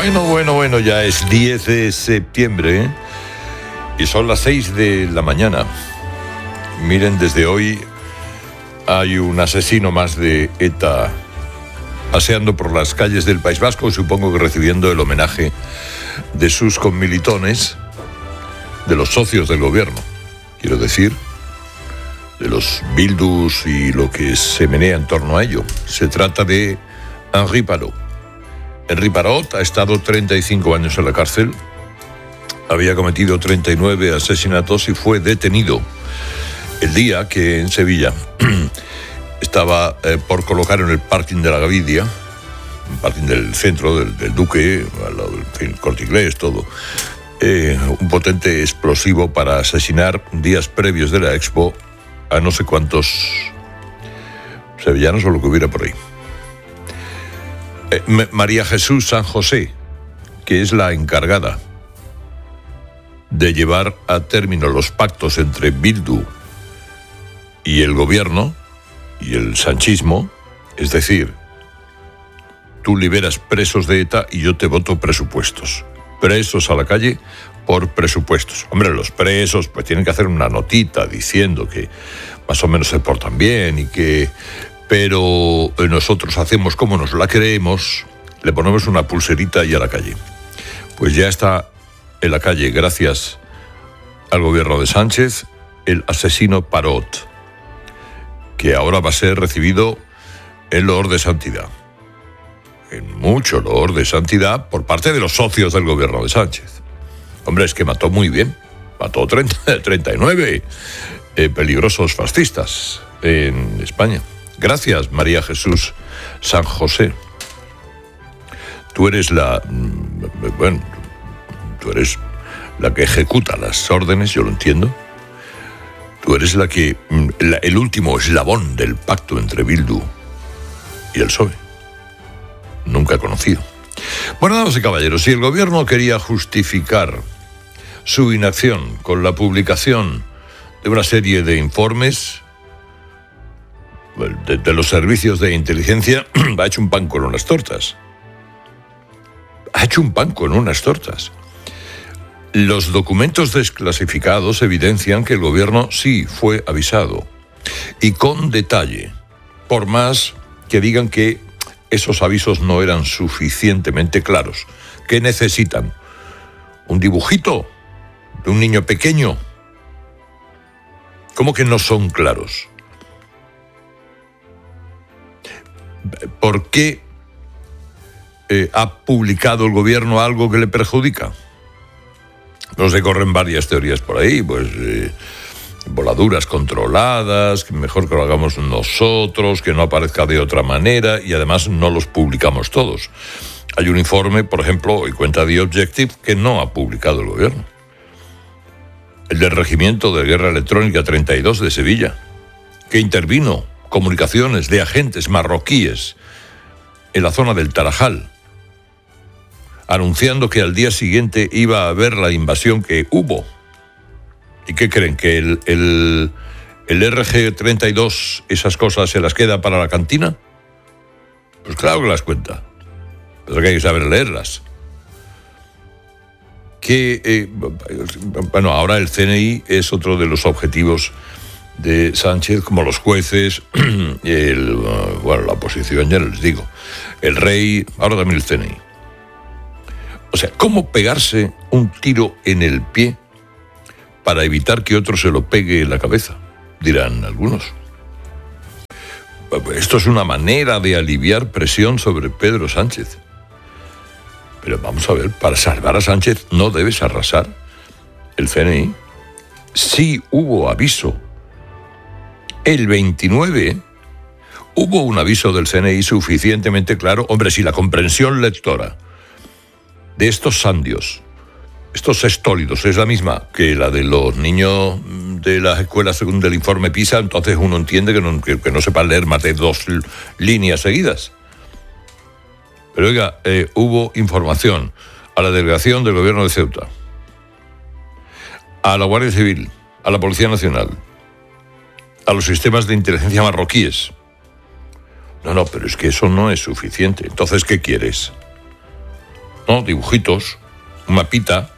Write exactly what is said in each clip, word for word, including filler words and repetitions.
Bueno, bueno, bueno, ya es diez de septiembre, ¿eh? Y son las seis de la mañana. Miren, desde hoy hay un asesino más de ETA paseando por las calles del País Vasco, supongo que recibiendo el homenaje de sus conmilitones, de los socios del gobierno, quiero decir, de los Bildus y lo que se menea en torno a ello. Se trata de Henri Parot. Henri Parot ha estado treinta y cinco años en la cárcel, había cometido treinta y nueve asesinatos y fue detenido el día que en Sevilla estaba eh, por colocar en el parking de la Gavidia, un parking del centro del, del Duque, al lado del Corte Inglés, todo, eh, un potente explosivo para asesinar días previos de la Expo a no sé cuántos sevillanos o lo que hubiera por ahí. Eh, María Jesús San José, que es la encargada de llevar a término los pactos entre Bildu y el gobierno y el sanchismo, es decir, tú liberas presos de ETA y yo te voto presupuestos. Presos a la calle por presupuestos. Hombre, los presos pues tienen que hacer una notita diciendo que más o menos se portan bien y que... Pero nosotros hacemos como nos la creemos, le ponemos una pulserita y a la calle. Pues ya está en la calle, gracias al gobierno de Sánchez, el asesino Parot, que ahora va a ser recibido en loor de santidad. En mucho loor de santidad por parte de los socios del gobierno de Sánchez. Hombre, es que mató muy bien. Mató treinta, treinta y nueve eh, peligrosos fascistas en España. Gracias, María Jesús San José. Tú eres la... Bueno, tú eres la que ejecuta las órdenes, yo lo entiendo. Tú eres la que... La, el último eslabón del pacto entre Bildu y el P S O E. Nunca conocido. Bueno, damas y caballeros, si el gobierno quería justificar su inacción con la publicación de una serie de informes de, de los servicios de inteligencia, ha hecho un pan con unas tortas. Ha hecho un pan con unas tortas. Los documentos desclasificados evidencian que el gobierno sí fue avisado, y con detalle, por más que digan que esos avisos no eran suficientemente claros. ¿Qué necesitan? ¿Un dibujito de un niño pequeño? ¿Cómo que no son claros? ¿Por qué eh, ha publicado el gobierno algo que le perjudica? No se corren varias teorías por ahí, pues eh, voladuras controladas, que mejor que lo hagamos nosotros, que no aparezca de otra manera, y además no los publicamos todos. Hay un informe, por ejemplo, y cuenta The Objective, que no ha publicado el gobierno. El del Regimiento de Guerra Electrónica treinta y dos de Sevilla, que intervino comunicaciones de agentes marroquíes en la zona del Tarajal, anunciando que al día siguiente iba a haber la invasión que hubo. ¿Y qué creen? ¿Que el, el, el R G treinta y dos esas cosas se las queda para la cantina? Pues claro que las cuenta, pero que hay que saber leerlas. Que, eh, bueno, ahora el C N I es otro de los objetivos de Sánchez, como los jueces, el, bueno, la oposición, ya les digo, el rey, ahora también el C N I. O sea, ¿cómo pegarse un tiro en el pie para evitar que otro se lo pegue en la cabeza? Dirán algunos. Esto es una manera de aliviar presión sobre Pedro Sánchez. Pero vamos a ver, para salvar a Sánchez no debes arrasar el C N I. Sí hubo aviso. El veintinueve hubo un aviso del C N I suficientemente claro. Hombre, si la comprensión lectora de estos sandios, estos estólidos, es la misma que la de los niños de las escuelas según el informe PISA, entonces uno entiende que no, que, que no sepan leer más de dos líneas seguidas. Pero oiga, eh, hubo información a la delegación del gobierno de Ceuta, a la Guardia Civil, a la Policía Nacional, a los sistemas de inteligencia marroquíes. No, no, pero es que eso no es suficiente. Entonces, ¿qué quieres? ¿no? Dibujitos, un mapita,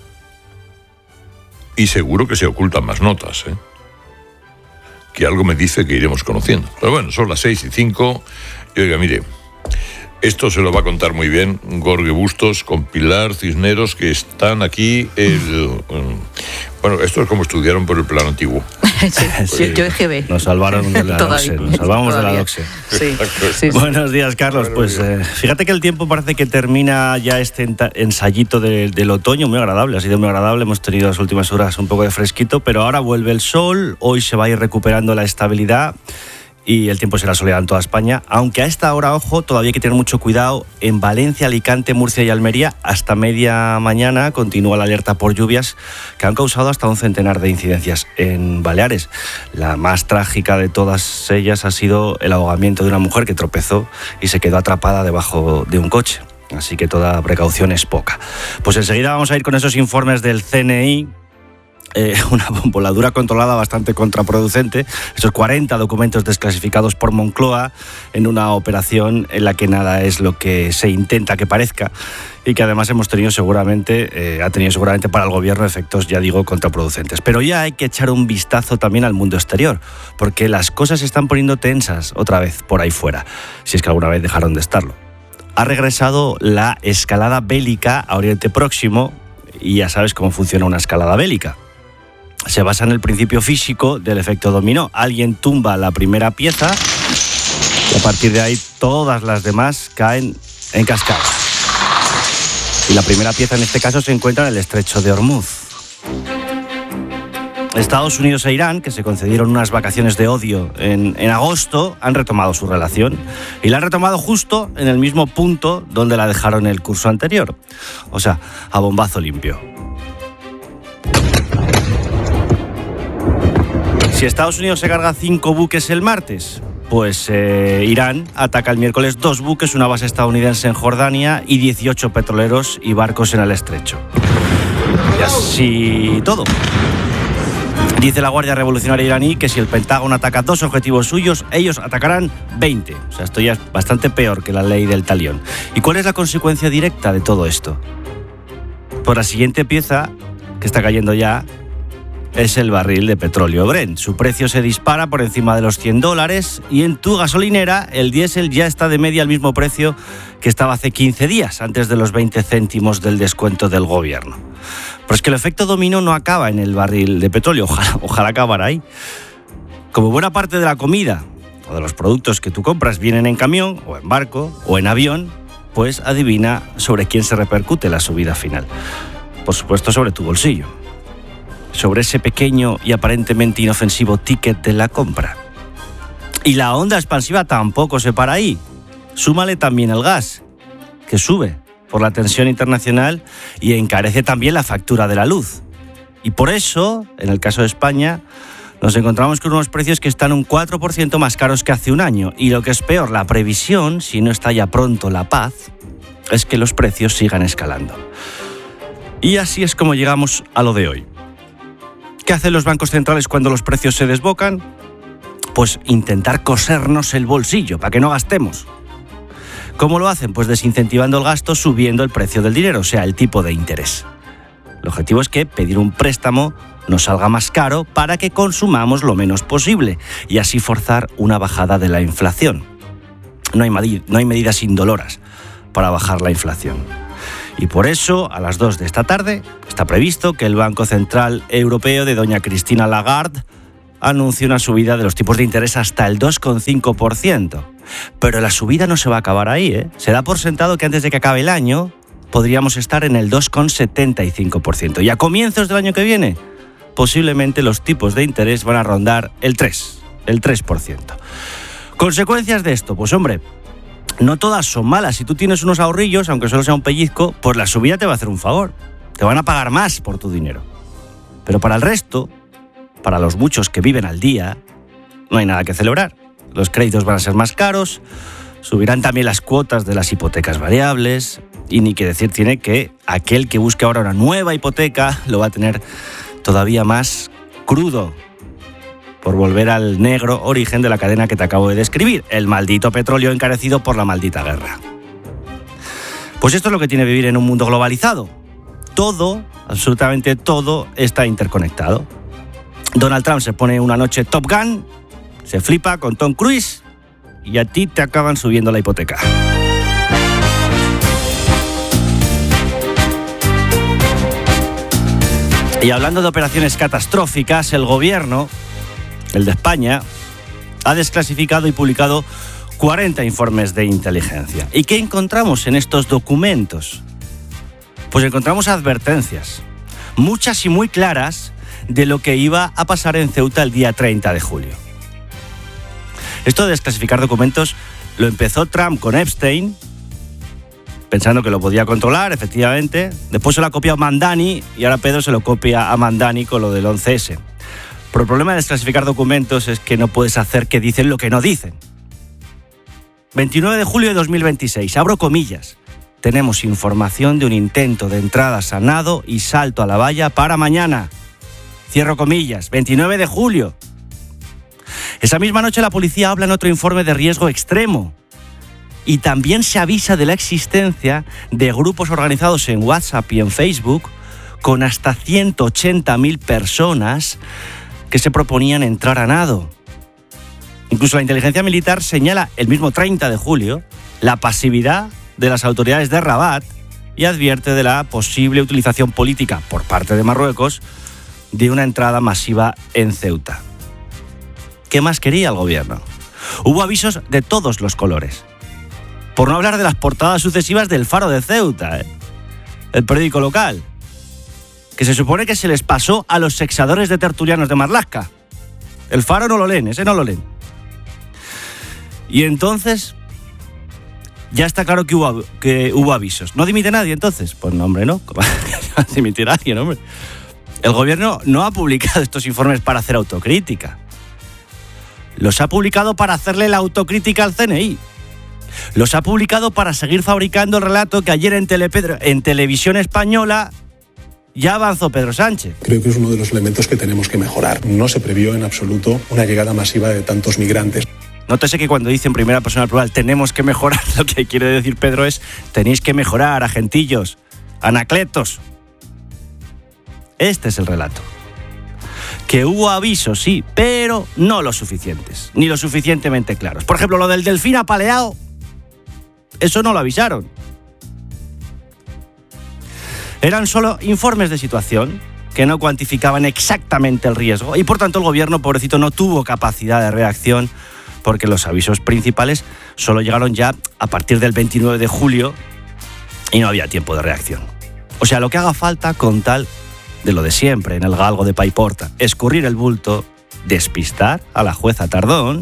y seguro que se ocultan más notas, ¿eh? Que algo me dice que iremos conociendo. Pero bueno, son las seis y cinco, y oiga, mire, esto se lo va a contar muy bien Jorge Bustos con Pilar Cisneros, que están aquí. El, bueno, esto es como estudiaron por el plan antiguo. Sí, sí, yo E G B. Nos salvaron de la doxe, nos salvamos Todavía. de la doxe. Sí, sí, sí. Buenos días, Carlos. Pues eh, fíjate que el tiempo parece que termina ya este enta- ensayito de, del otoño, muy agradable, ha sido muy agradable, hemos tenido las últimas horas un poco de fresquito, pero ahora vuelve el sol, hoy se va a ir recuperando la estabilidad y el tiempo será soleado en toda España, aunque a esta hora, ojo, todavía hay que tener mucho cuidado. En Valencia, Alicante, Murcia y Almería, hasta media mañana continúa la alerta por lluvias que han causado hasta un centenar de incidencias en Baleares. La más trágica de todas ellas ha sido el ahogamiento de una mujer que tropezó y se quedó atrapada debajo de un coche. Así que toda precaución es poca. Pues enseguida vamos a ir con esos informes del C N I. Eh, una voladura controlada bastante contraproducente, esos cuarenta documentos desclasificados por Moncloa en una operación en la que nada es lo que se intenta que parezca y que además hemos tenido seguramente, eh, ha tenido seguramente para el gobierno efectos, ya digo, contraproducentes. Pero ya hay que echar un vistazo también al mundo exterior, porque las cosas se están poniendo tensas otra vez por ahí fuera, si es que alguna vez dejaron de estarlo. Ha regresado la escalada bélica a Oriente Próximo y ya sabes cómo funciona una escalada bélica. Se basa en el principio físico del efecto dominó. Alguien tumba la primera pieza y a partir de ahí todas las demás caen en cascada. Y la primera pieza en este caso se encuentra en el estrecho de Hormuz. Estados Unidos e Irán, que se concedieron unas vacaciones de odio en, en agosto, han retomado su relación. Y la han retomado justo en el mismo punto donde la dejaron el curso anterior. O sea, a bombazo limpio. Si Estados Unidos se carga cinco buques el martes, pues eh, Irán ataca el miércoles dos buques, una base estadounidense en Jordania y dieciocho petroleros y barcos en el estrecho. Y así todo. Dice la Guardia Revolucionaria iraní que si el Pentágono ataca dos objetivos suyos, ellos atacarán veinte. O sea, esto ya es bastante peor que la ley del talión. ¿Y cuál es la consecuencia directa de todo esto? Pues la siguiente pieza, que está cayendo ya, es el barril de petróleo Brent. Su precio se dispara por encima de los cien dólares y en tu gasolinera el diésel ya está de media al mismo precio que estaba hace quince días, antes de los veinte céntimos del descuento del gobierno. Pero es que el efecto dominó no acaba en el barril de petróleo, ojalá, ojalá acabara ahí. Como buena parte de la comida o de los productos que tú compras vienen en camión o en barco o en avión, pues adivina sobre quién se repercute la subida final. Por supuesto, sobre tu bolsillo. Sobre ese pequeño y aparentemente inofensivo ticket de la compra. Y la onda expansiva tampoco se para ahí. Súmale también el gas, que sube por la tensión internacional y encarece también la factura de la luz. Y por eso, en el caso de España, nos encontramos con unos precios que están un cuatro por ciento más caros que hace un año. Y lo que es peor, la previsión, si no está ya pronto la paz, es que los precios sigan escalando. Y así es como llegamos a lo de hoy. ¿Qué hacen los bancos centrales cuando los precios se desbocan? Pues intentar cosernos el bolsillo para que no gastemos. ¿Cómo lo hacen? Pues desincentivando el gasto, subiendo el precio del dinero, o sea, el tipo de interés. El objetivo es que pedir un préstamo nos salga más caro para que consumamos lo menos posible y así forzar una bajada de la inflación. No hay, medi- no hay medidas indoloras para bajar la inflación. Y por eso, a las dos de esta tarde, está previsto que el Banco Central Europeo de doña Christine Lagarde anuncie una subida de los tipos de interés hasta el dos coma cinco por ciento. Pero la subida no se va a acabar ahí, ¿eh? Se da por sentado que antes de que acabe el año podríamos estar en el dos coma setenta y cinco por ciento. Y a comienzos del año que viene, posiblemente los tipos de interés van a rondar el tres, el tres por ciento. ¿Consecuencias de esto? Pues hombre, no todas son malas. Si tú tienes unos ahorrillos, aunque solo sea un pellizco, pues la subida te va a hacer un favor. Te van a pagar más por tu dinero. Pero para el resto, para los muchos que viven al día, no hay nada que celebrar. Los créditos van a ser más caros, subirán también las cuotas de las hipotecas variables, y ni que decir tiene que aquel que busque ahora una nueva hipoteca lo va a tener todavía más crudo, por volver al negro origen de la cadena que te acabo de describir, el maldito petróleo encarecido por la maldita guerra. Pues Pues esto es lo que tiene vivir en un mundo globalizado. Todo, absolutamente todo, está interconectado. Donald Trump se pone una noche Top Gun, se flipa con Tom Cruise y a ti te acaban subiendo la hipoteca. Y hablando de operaciones catastróficas, el gobierno, el de España, ha desclasificado y publicado cuarenta informes de inteligencia. ¿Y qué encontramos en estos documentos? Pues encontramos advertencias, muchas y muy claras, de lo que iba a pasar en Ceuta el día treinta de julio. Esto de desclasificar documentos lo empezó Trump con Epstein, pensando que lo podía controlar, efectivamente. Después se lo ha copiado Mandani y ahora Pedro se lo copia a Mandani con lo del once ese. Pero el problema de desclasificar documentos es que no puedes hacer que dicen lo que no dicen. veintinueve de julio de dos mil veintiséis, abro comillas. Tenemos información de un intento de entrada a nado y salto a la valla para mañana. Cierro comillas, veintinueve de julio. Esa misma noche la policía habla en otro informe de riesgo extremo. Y también se avisa de la existencia de grupos organizados en WhatsApp y en Facebook con hasta ciento ochenta mil personas que se proponían entrar a nado. Incluso la inteligencia militar señala el mismo treinta de julio la pasividad de las autoridades de Rabat y advierte de la posible utilización política por parte de Marruecos de una entrada masiva en Ceuta. ¿Qué más quería el gobierno? Hubo avisos de todos los colores. Por no hablar de las portadas sucesivas del Faro de Ceuta, ¿eh? El periódico local, que se supone que se les pasó a los sexadores de tertulianos de Marlaska. El Faro no lo leen, ese no lo leen. Y entonces, ya está claro que hubo, que hubo avisos. ¿No dimite nadie entonces? Pues no, hombre, no. ¿Cómo va a dimitir nadie, hombre? El gobierno no ha publicado estos informes para hacer autocrítica. Los ha publicado para hacerle la autocrítica al C N I. Los ha publicado para seguir fabricando el relato que ayer en, Telepedro, en Televisión Española ya avanzó Pedro Sánchez. Creo que es uno de los elementos que tenemos que mejorar. No se previó en absoluto una llegada masiva de tantos migrantes. Nótese que cuando dice en primera persona plural tenemos que mejorar, lo que quiere decir Pedro es tenéis que mejorar, agentillos, anacletos. Este es el relato. Que hubo avisos, sí, pero no los suficientes, ni lo suficientemente claros. Por ejemplo, lo del delfín apaleado, eso no lo avisaron. Eran solo informes de situación que no cuantificaban exactamente el riesgo y por tanto el gobierno, pobrecito, no tuvo capacidad de reacción porque los avisos principales solo llegaron ya a partir del veintinueve de julio y no había tiempo de reacción. O sea, lo que haga falta con tal de lo de siempre en el galgo de Paiporta, escurrir el bulto, despistar a la jueza Tardón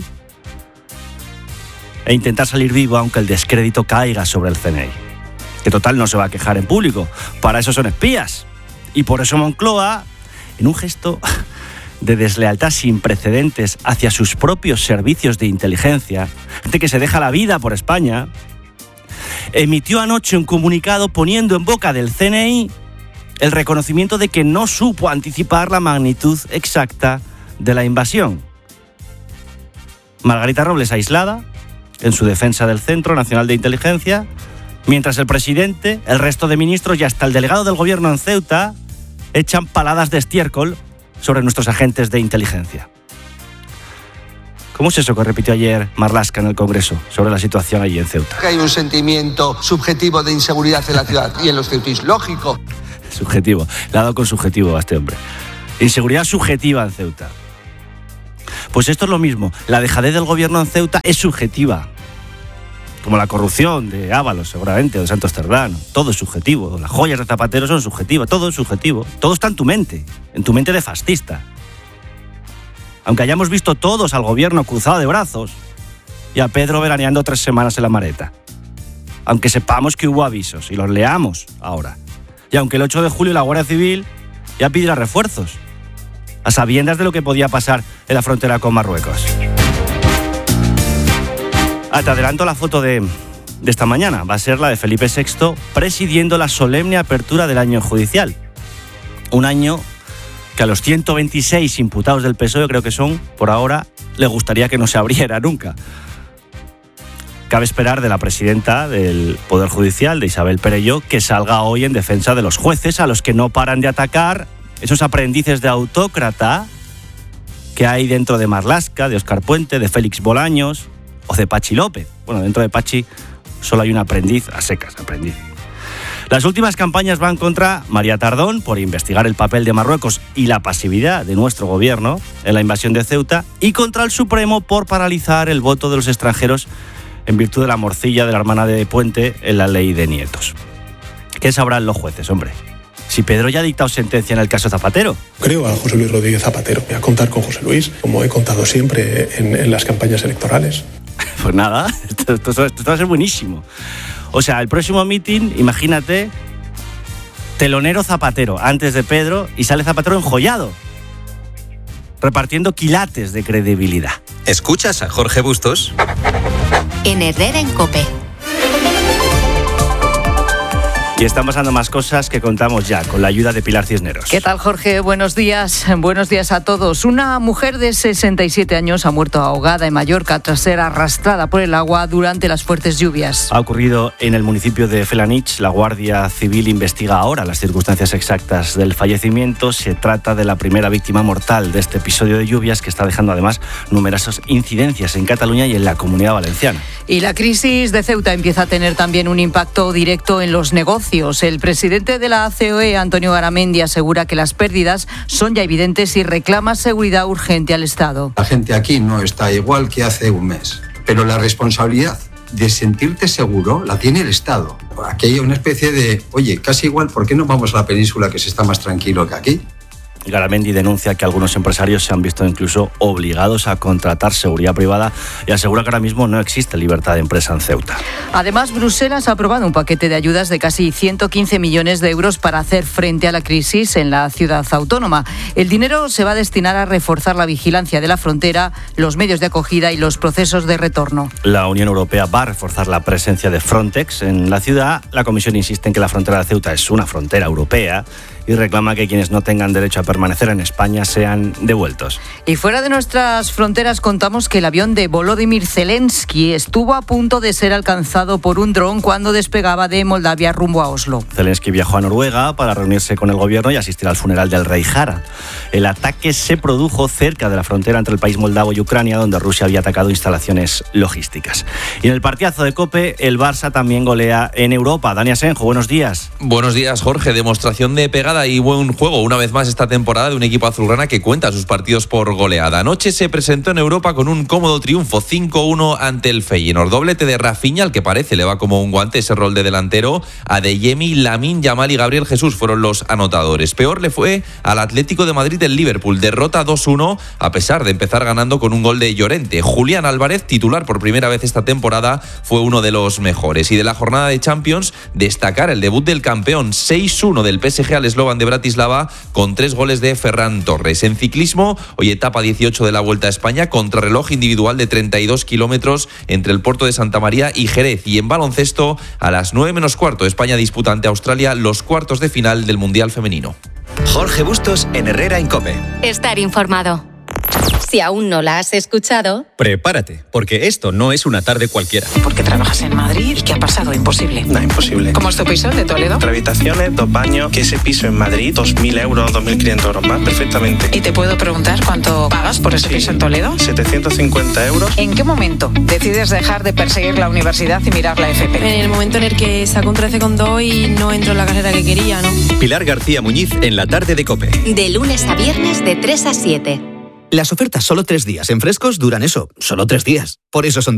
e intentar salir vivo aunque el descrédito caiga sobre el C N I. Que total no se va a quejar en público, para eso son espías. Y por eso Moncloa, en un gesto de deslealtad sin precedentes hacia sus propios servicios de inteligencia, gente que se deja la vida por España, emitió anoche un comunicado poniendo en boca del C N I el reconocimiento de que no supo anticipar la magnitud exacta de la invasión. Margarita Robles aislada en su defensa del Centro Nacional de Inteligencia, mientras el presidente, el resto de ministros y hasta el delegado del gobierno en Ceuta echan paladas de estiércol sobre nuestros agentes de inteligencia. ¿Cómo es eso que repitió ayer Marlaska en el Congreso sobre la situación allí en Ceuta? Que hay un sentimiento subjetivo de inseguridad en la ciudad y en los ceutíes, lógico. Subjetivo, le ha dado con subjetivo a este hombre. Inseguridad subjetiva en Ceuta. Pues esto es lo mismo, la dejadez del gobierno en Ceuta es subjetiva. Como la corrupción de Ábalos, seguramente, o de Santos Cerdán. Todo es subjetivo, las joyas de Zapatero son subjetivas, todo es subjetivo. Todo está en tu mente, en tu mente de fascista. Aunque hayamos visto todos al gobierno cruzado de brazos y a Pedro veraneando tres semanas en la Mareta. Aunque sepamos que hubo avisos y los leamos ahora. Y aunque el ocho de julio la Guardia Civil ya pidiera refuerzos, a sabiendas de lo que podía pasar en la frontera con Marruecos. Ah, te adelanto la foto de, de esta mañana. Va a ser la de Felipe sexto presidiendo la solemne apertura del año judicial. Un año que a los ciento veintiséis imputados del P S O E, creo que son, por ahora, le gustaría que no se abriera nunca. cabe esperar de la presidenta del Poder Judicial, de Isabel Perelló, que salga hoy en defensa de los jueces a los que no paran de atacar esos aprendices de autócrata que hay dentro de Marlaska, de Óscar Puente, de Félix Bolaños o de Pachi López. Bueno, dentro de Pachi solo hay un aprendiz, a secas, aprendiz. Las últimas campañas van contra María Tardón por investigar el papel de Marruecos y la pasividad de nuestro gobierno en la invasión de Ceuta, y contra el Supremo por paralizar el voto de los extranjeros en virtud de la morcilla de la hermana de Puente en la ley de nietos. ¿Qué sabrán los jueces, hombre? Si Pedro ya ha dictado sentencia en el caso Zapatero. Creo a José Luis Rodríguez Zapatero. Voy a contar con José Luis, como he contado siempre en, en las campañas electorales. Pues nada, esto, esto, esto va a ser buenísimo. O sea, el próximo mitin, imagínate, telonero Zapatero, antes de Pedro, y sale Zapatero enjollado, repartiendo quilates de credibilidad. ¿Escuchas a Jorge Bustos? En Herrera en COPE. Y están pasando más cosas que contamos ya, con la ayuda de Pilar Cisneros. ¿Qué tal, Jorge? Buenos días. Buenos días a todos. Una mujer de sesenta y siete años ha muerto ahogada en Mallorca tras ser arrastrada por el agua durante las fuertes lluvias. Ha ocurrido en el municipio de Felanich. La Guardia Civil investiga ahora las circunstancias exactas del fallecimiento. Se trata de la primera víctima mortal de este episodio de lluvias, que está dejando además numerosas incidencias en Cataluña y en la Comunidad Valenciana. Y la crisis de Ceuta empieza a tener también un impacto directo en los negocios. El presidente de la A C O E, Antonio Garamendi, asegura que las pérdidas son ya evidentes y reclama seguridad urgente al Estado. La gente aquí no está igual que hace un mes, pero la responsabilidad de sentirte seguro la tiene el Estado. Aquí hay una especie de, oye, casi igual, ¿por qué no vamos a la península que se está más tranquilo que aquí? Garamendi denuncia que algunos empresarios se han visto incluso obligados a contratar seguridad privada y asegura que ahora mismo no existe libertad de empresa en Ceuta. Además, Bruselas ha aprobado un paquete de ayudas de casi ciento quince millones de euros para hacer frente a la crisis en la ciudad autónoma. El dinero se va a destinar a reforzar la vigilancia de la frontera, los medios de acogida y los procesos de retorno. La Unión Europea va a reforzar la presencia de Frontex en la ciudad. La Comisión insiste en que la frontera de Ceuta es una frontera europea y reclama que quienes no tengan derecho a permanecer en España sean devueltos. Y fuera de nuestras fronteras contamos que el avión de Volodymyr Zelensky estuvo a punto de ser alcanzado por un dron cuando despegaba de Moldavia rumbo a Oslo. Zelensky viajó a Noruega para reunirse con el gobierno y asistir al funeral del rey Harald. El ataque se produjo cerca de la frontera entre el país moldavo y Ucrania, donde Rusia había atacado instalaciones logísticas. Y en el partidazo de COPE, el Barça también golea en Europa. Dani Asenjo, buenos días. Buenos días, Jorge. Demostración de pegada y buen juego una vez más esta temporada de un equipo azulgrana que cuenta sus partidos por goleada. Anoche se presentó en Europa con un cómodo triunfo cinco uno ante el Feyenoord. Doblete de Rafinha, al que parece le va como un guante ese rol de delantero. Adeyemi, Lamine Yamal y Gabriel Jesús fueron los anotadores. Peor le fue al Atlético de Madrid el Liverpool. Derrota dos uno a pesar de empezar ganando con un gol de Llorente. Julián Álvarez, titular por primera vez esta temporada, fue uno de los mejores. Y de la jornada de Champions, destacar el debut del campeón seis uno del P S G al Slovan de Bratislava con tres goles de Ferran Torres. En ciclismo, hoy etapa dieciocho de la Vuelta a España, contrarreloj individual de treinta y dos kilómetros entre el puerto de Santa María y Jerez. Y en baloncesto, a las nueve menos cuarto, España disputa ante Australia los cuartos de final del Mundial Femenino. Jorge Bustos en Herrera en COPE. Estar informado. Si aún no la has escuchado, prepárate, porque esto no es una tarde cualquiera. Porque trabajas en Madrid y ¿qué ha pasado? Imposible. No, imposible. ¿Cómo es tu piso de Toledo? Tres habitaciones, dos baños, que ese piso en Madrid, dos mil euros, dos mil quinientos euros más, perfectamente. ¿Y te puedo preguntar cuánto pagas por ese sí. piso en Toledo? setecientos cincuenta euros. ¿En qué momento decides dejar de perseguir la universidad y mirar la F P? En el momento en el que saco un trece coma dos y no entro en la carrera que quería, ¿no? Pilar García Muñiz en la tarde de COPE. De lunes a viernes de tres a siete. Las ofertas solo tres días en Frescos duran eso, solo tres días. Por eso son